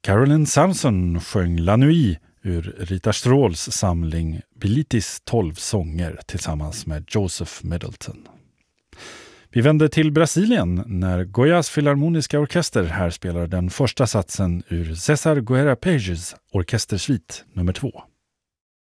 Carolyn Samson sjöng La Nuit ur Rita Stråls samling Bilitis 12 sånger tillsammans med Joseph Middleton. Vi vänder till Brasilien när Goiás Filharmoniska Orkester här spelar den första satsen ur César Guerra Pages orkestersvit nummer 2.